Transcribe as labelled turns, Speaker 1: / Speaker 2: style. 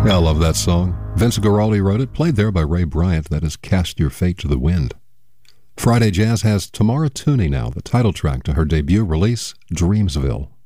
Speaker 1: Yeah, I love that song. Vince Guaraldi wrote it, played there by Ray Bryant. That is Cast Your Fate to the Wind. Friday Jazz has Tamara Tooney now, the title track to her debut release, Dreamsville.